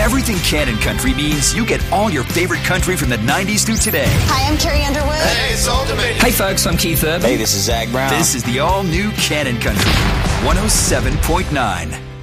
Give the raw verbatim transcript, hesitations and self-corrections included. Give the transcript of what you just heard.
Everything Canon Country means you get all your favorite country from the nineties through today. Hi, I'm Carrie Underwood. Hey, it's Old Dominion. Hey, folks, I'm Keith Urban. Hey, this is Zach Brown. This is the all-new Canon Country, one oh seven point nine.